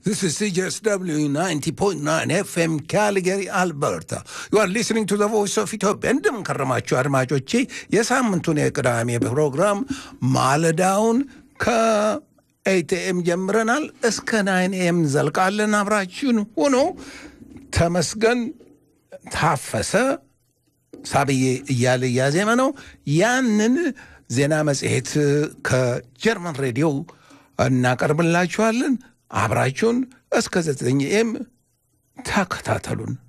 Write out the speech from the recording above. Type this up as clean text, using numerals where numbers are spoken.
This is CJSW 90.9 FM Calgary, Alberta. You are listening to the voice of Ethiopia. እንደምን ከረማችሁ አድማጮቼ የሳምንቱን የቅዳሜ ፕሮግራም ማለዳውን ከ8 AM ጀምረናል እስከ 9 AM ዘልቃለን አብራችሁን ሆኖ ተመስገን ታፈሰ ሳብዬ እያለ ያዜመ ነው ያንን ዜና መጽሔት ከጀርመን ሬዲዮ እናቀርብላችኋለን አብራችሁን እስከ 9 AM ተከታተሉን